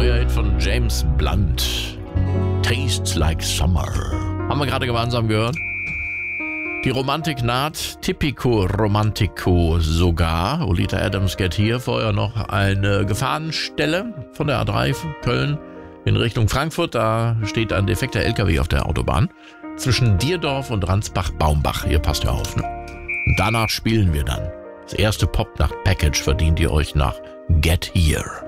neuer Hit von James Blunt. Tastes Like Summer. Haben wir gerade gemeinsam gehört. Die Romantik naht, Tipico Romantico sogar. Olita Adams Get Here, vorher noch eine Gefahrenstelle von der A3 Köln in Richtung Frankfurt. Da steht ein defekter LKW auf der Autobahn. Zwischen Dierdorf und Ransbach-Baumbach. Ihr passt ja auf, ne? Und danach spielen wir dann. Das erste Pop-Nacht-Package verdient ihr euch nach Get Here.